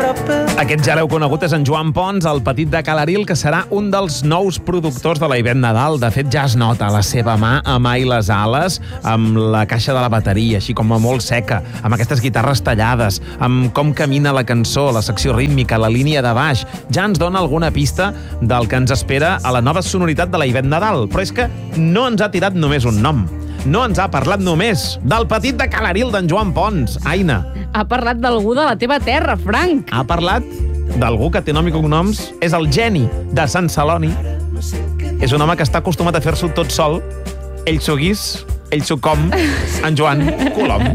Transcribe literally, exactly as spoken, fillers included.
Aquest ja l'heu conegut, és en Joan Pons, el petit de Calaril, que serà un dels nous productors de la Ivette Nadal. De fet, ja es nota la seva mà a Mai les ales, amb la caixa de la bateria, així com a molt seca, amb aquestes guitarres tallades, amb com camina la cançó, la secció rítmica, la línia de baix. Ja ens dona alguna pista del que ens espera a la nova sonoritat de la Ivette Nadal. Però és que no ens ha tirat només un nom. No ens ha parlat només del petit de Calaril d'en Joan Pons, Aina. Ha parlat d'algú de la teva terra, Frank. Ha parlat d'algú que té nom i cognoms. És el geni de Sant Celoni. És un home que està acostumat a fer-s'ho tot sol. Ell s'ho guís, ell s'ho com. En Joan Colom.